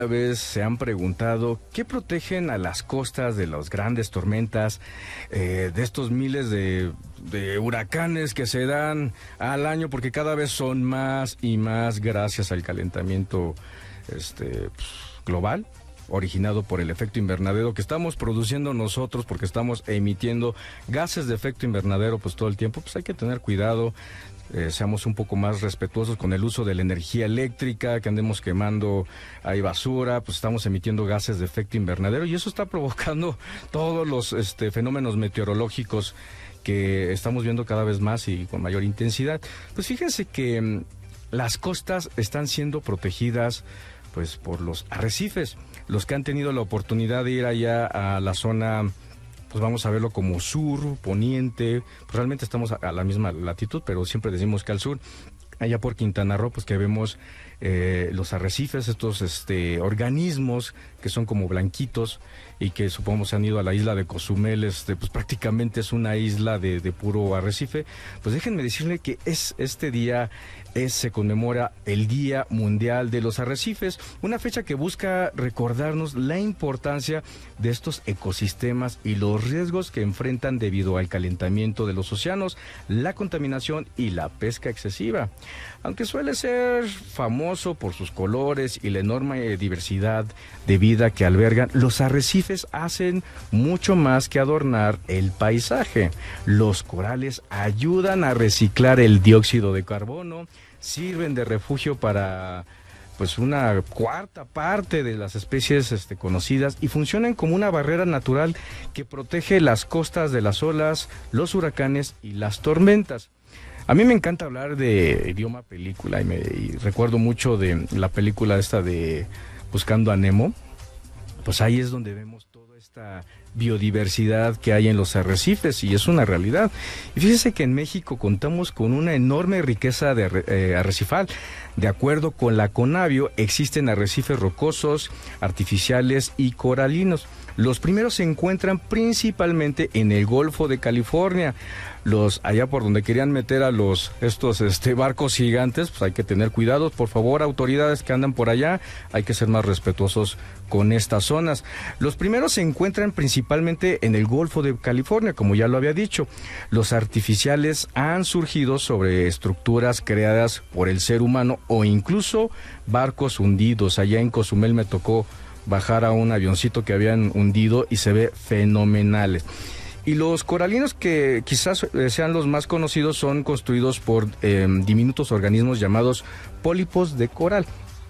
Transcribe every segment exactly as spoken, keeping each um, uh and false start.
Vez se han preguntado qué protegen a las costas de las grandes tormentas, eh, de estos miles de, de huracanes que se dan al año, porque cada vez son más y más gracias al calentamiento este, pues, global, originado por el efecto invernadero que estamos produciendo nosotros, porque estamos emitiendo gases de efecto invernadero pues todo el tiempo. Pues hay que tener cuidado. Eh, seamos un poco más respetuosos con el uso de la energía eléctrica, que andemos quemando ahí basura, pues estamos emitiendo gases de efecto invernadero y eso está provocando todos los este, fenómenos meteorológicos que estamos viendo cada vez más y con mayor intensidad. Pues fíjense que mm, las costas están siendo protegidas pues por los arrecifes. Los que han tenido la oportunidad de ir allá a la zona, pues vamos a verlo como sur, poniente, pues realmente estamos a, a la misma latitud, pero siempre decimos que al sur, allá por Quintana Roo, pues que vemos eh, los arrecifes, estos este, organismos que son como blanquitos y que supongo se han ido a la isla de Cozumel, este, pues prácticamente es una isla de, de puro arrecife. Pues déjenme decirle que es este día es, se conmemora el Día Mundial de los Arrecifes, una fecha que busca recordarnos la importancia de estos ecosistemas y los riesgos que enfrentan debido al calentamiento de los océanos, la contaminación y la pesca excesiva. Aunque suele ser famoso por sus colores y la enorme diversidad de vida que albergan, los arrecifes hacen mucho más que adornar el paisaje. Los corales ayudan a reciclar el dióxido de carbono, sirven de refugio para pues una cuarta parte de las especies este, conocidas y funcionan como una barrera natural que protege las costas de las olas, los huracanes y las tormentas. A mí me encanta hablar de idioma película y, me, y recuerdo mucho de la película esta de Buscando a Nemo. Pues ahí es donde vemos toda esta biodiversidad que hay en los arrecifes y es una realidad. Y fíjese que en México contamos con una enorme riqueza de eh, arrecifal. De acuerdo con la CONAVIO, existen arrecifes rocosos, artificiales y coralinos. Los primeros se encuentran principalmente en el Golfo de California. Los allá por donde querían meter a los estos este barcos gigantes, pues hay que tener cuidado, por favor, autoridades que andan por allá, hay que ser más respetuosos con estas zonas. Los primeros se encuentran principalmente en el Golfo de California, como ya lo había dicho. Los artificiales han surgido sobre estructuras creadas por el ser humano o incluso barcos hundidos. Allá en Cozumel me tocó bajar a un avioncito que habían hundido y se ve fenomenales. Y los coralinos, que quizás sean los más conocidos, son construidos por eh, diminutos organismos llamados pólipos de coral.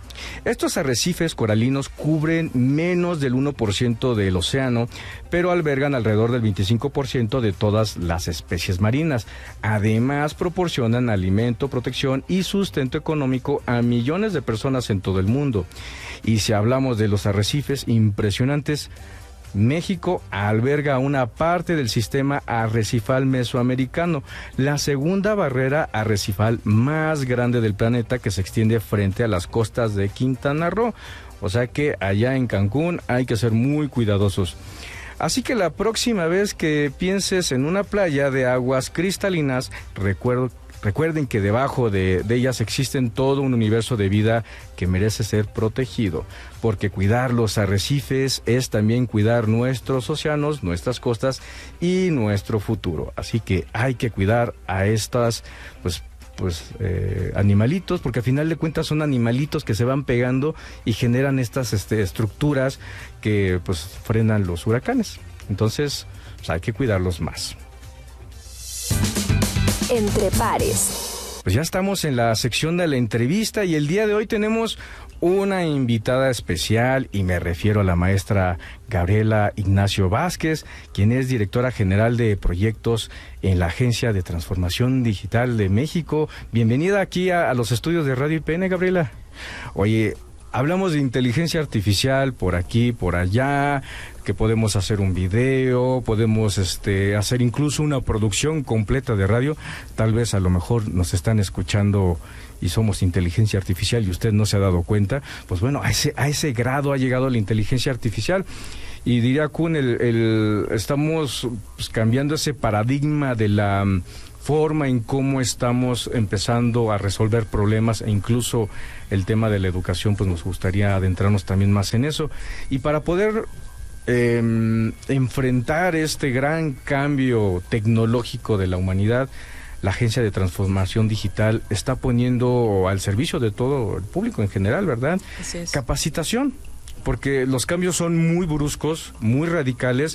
Estos arrecifes coralinos cubren menos del uno por ciento del océano, pero albergan alrededor del veinticinco por ciento de todas las especies marinas. Además, proporcionan alimento, protección y sustento económico a millones de personas en todo el mundo. Y si hablamos de los arrecifes impresionantes, México alberga una parte del sistema arrecifal mesoamericano, la segunda barrera arrecifal más grande del planeta, que se extiende frente a las costas de Quintana Roo. O sea que allá en Cancún hay que ser muy cuidadosos. Así que la próxima vez que pienses en una playa de aguas cristalinas, recuerdo Recuerden que debajo de, de ellas existen todo un universo de vida que merece ser protegido, porque cuidar los arrecifes es también cuidar nuestros océanos, nuestras costas y nuestro futuro. Así que hay que cuidar a estas pues, pues, eh, animalitos, porque al final de cuentas son animalitos que se van pegando y generan estas este, estructuras que pues, frenan los huracanes. Entonces pues, hay que cuidarlos más. Entre pares. Pues ya estamos en la sección de la entrevista y el día de hoy tenemos una invitada especial y me refiero a la maestra Gabriela Ignacio Vázquez, quien es directora general de proyectos en la Agencia de Transformación Digital de México. Bienvenida aquí a, a los estudios de Radio I P N, Gabriela. Oye, hablamos de inteligencia artificial por aquí, por allá, que podemos hacer un video, podemos este, hacer incluso una producción completa de radio. Tal vez a lo mejor nos están escuchando y somos inteligencia artificial y usted no se ha dado cuenta. Pues bueno, a ese, a ese grado ha llegado la inteligencia artificial. Y diría Kuhn, el, el, estamos pues, cambiando ese paradigma de la forma en cómo estamos empezando a resolver problemas, e incluso el tema de la educación, pues nos gustaría adentrarnos también más en eso. Y para poder eh, enfrentar este gran cambio tecnológico de la humanidad, la Agencia de Transformación Digital está poniendo al servicio de todo el público en general, ¿verdad? Así es. Capacitación, porque los cambios son muy bruscos, muy radicales,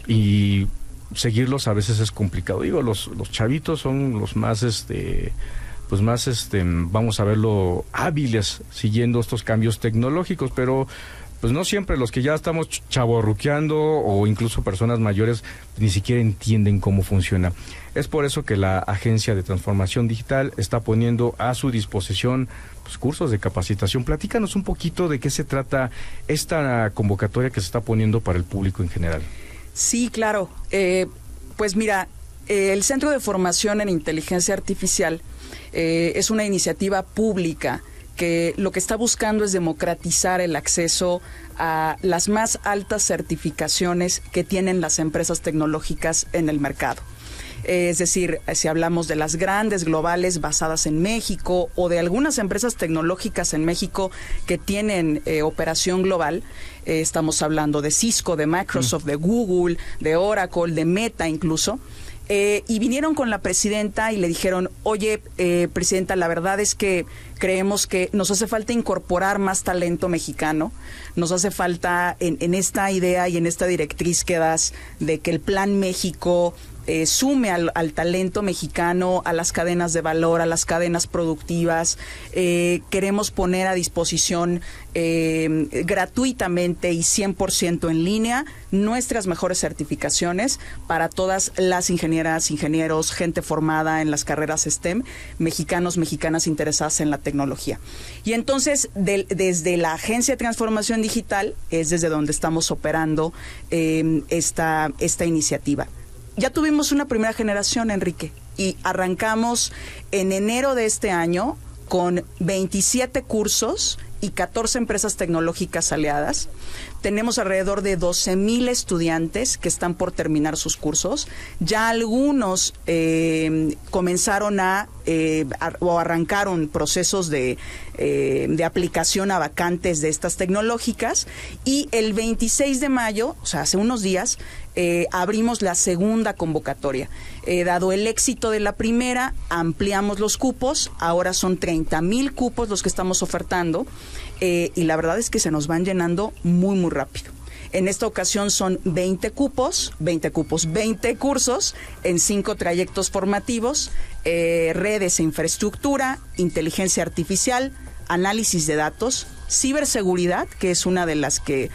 y seguirlos a veces es complicado. Digo, los, los chavitos son los más, este, pues más, este, vamos a verlo, hábiles siguiendo estos cambios tecnológicos, pero pues no siempre los que ya estamos chavorruqueando o incluso personas mayores ni siquiera entienden cómo funciona. Es por eso que la Agencia de Transformación Digital está poniendo a su disposición pues, cursos de capacitación. Platícanos un poquito de qué se trata esta convocatoria que se está poniendo para el público en general. Sí, claro. Eh, pues mira, eh, el Centro de Formación en Inteligencia Artificial eh, es una iniciativa pública que lo que está buscando es democratizar el acceso a las más altas certificaciones que tienen las empresas tecnológicas en el mercado. Es decir, si hablamos de las grandes globales basadas en México o de algunas empresas tecnológicas en México que tienen eh, operación global, eh, estamos hablando de Cisco, de Microsoft, mm. de Google, de Oracle, de Meta incluso. Eh, y vinieron con la presidenta y le dijeron, oye, eh, presidenta, la verdad es que creemos que nos hace falta incorporar más talento mexicano, nos hace falta en, en esta idea y en esta directriz que das de que el Plan México eh, sume al, al talento mexicano, a las cadenas de valor, a las cadenas productivas. Eh, queremos poner a disposición eh, gratuitamente y cien por ciento en línea nuestras mejores certificaciones para todas las ingenieras, ingenieros, gente formada en las carreras STEM, mexicanos, mexicanas interesadas en la tecnología. Y entonces, de, desde la Agencia de Transformación Digital, es desde donde estamos operando eh, esta, esta iniciativa. Ya tuvimos una primera generación, Enrique, y arrancamos en enero de este año con veintisiete cursos y catorce empresas tecnológicas aliadas. Tenemos alrededor de doce mil estudiantes que están por terminar sus cursos. Ya algunos eh, comenzaron a, eh, a o arrancaron procesos de, eh, de aplicación a vacantes de estas tecnológicas. Y el veintiséis de mayo, o sea, hace unos días, eh, abrimos la segunda convocatoria. Eh, dado el éxito de la primera, ampliamos los cupos. Ahora son treinta mil cupos los que estamos ofertando. Eh, y la verdad es que se nos van llenando muy, muy rápido. En esta ocasión son veinte cupos, veinte cupos, veinte cursos en cinco trayectos formativos, eh, redes e infraestructura, inteligencia artificial, análisis de datos, ciberseguridad, que es una de las que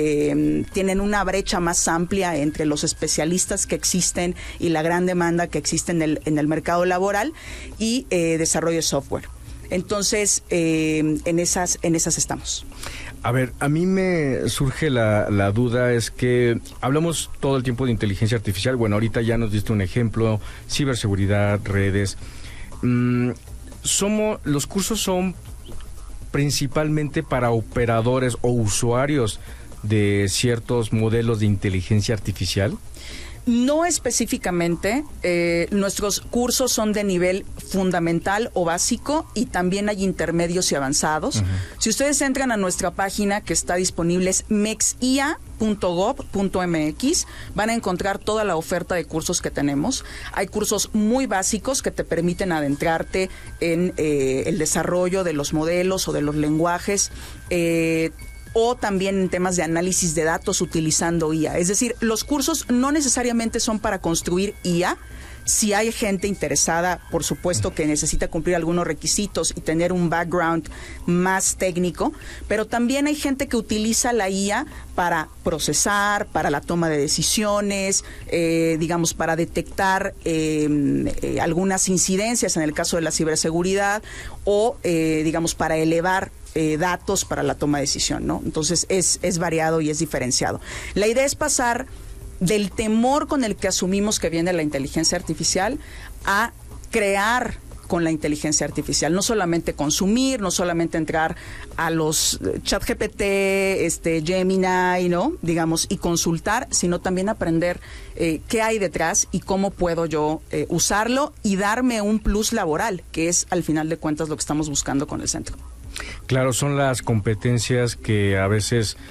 eh, tienen una brecha más amplia entre los especialistas que existen y la gran demanda que existe en el, en el mercado laboral, y eh, desarrollo de software. Entonces, eh, en esas en esas estamos. A ver, a mí me surge la, la duda, es que hablamos todo el tiempo de inteligencia artificial. Bueno, ahorita ya nos diste un ejemplo, ciberseguridad, redes. Mm, somos, los cursos son principalmente para operadores o usuarios de ciertos modelos de inteligencia artificial. No específicamente, eh, nuestros cursos son de nivel fundamental o básico y también hay intermedios y avanzados. Uh-huh. Si ustedes entran a nuestra página que está disponible es mexia punto gob punto mx, van a encontrar toda la oferta de cursos que tenemos. Hay cursos muy básicos que te permiten adentrarte en eh, el desarrollo de los modelos o de los lenguajes, eh, o también en temas de análisis de datos utilizando I A. Es decir, los cursos no necesariamente son para construir I A. Si hay gente interesada, por supuesto que necesita cumplir algunos requisitos y tener un background más técnico, pero también hay gente que utiliza la I A para procesar, para la toma de decisiones, eh, digamos, para detectar eh, eh, algunas incidencias en el caso de la ciberseguridad o, eh, digamos, para elevar Eh, datos para la toma de decisión, ¿no? Entonces es, es variado y es diferenciado. La idea es pasar del temor con el que asumimos que viene la inteligencia artificial a crear con la inteligencia artificial. No solamente consumir, no solamente entrar a los ChatGPT, este, Gemini, ¿no? Digamos, y consultar, sino también aprender eh, qué hay detrás y cómo puedo yo eh, usarlo y darme un plus laboral, que es al final de cuentas lo que estamos buscando con el centro. Claro, son las competencias que a veces